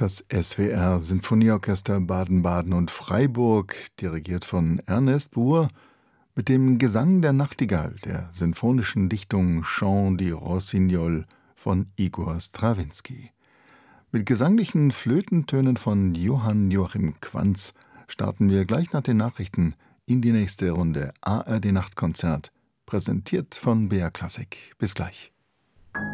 Das SWR Sinfonieorchester Baden-Baden und Freiburg, dirigiert von Ernest Buhr, mit dem Gesang der Nachtigall der sinfonischen Dichtung Chant di Rossignol von Igor Strawinski. Mit gesanglichen Flötentönen von Johann Joachim Quanz starten wir gleich nach den Nachrichten in die nächste Runde ARD Nachtkonzert, präsentiert von BR Classic. Bis gleich.